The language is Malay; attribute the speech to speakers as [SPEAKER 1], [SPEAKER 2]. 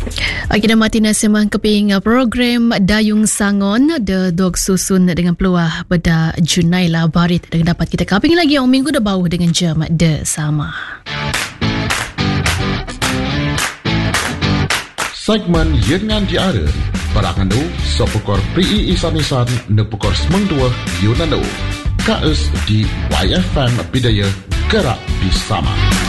[SPEAKER 1] Kita Martina semang keping program Dayung Sangon de dog susun dengan peluah beda Junaila Barit dengan dapat kita kaping lagi yang minggu dah bau dengan jam de sama.
[SPEAKER 2] Segmen Yengan Diara Berakandu Sopukor PI Isan-Isan Nepukor Semengdua Yunandu KS di YFM Bidaya Gerak Bersama.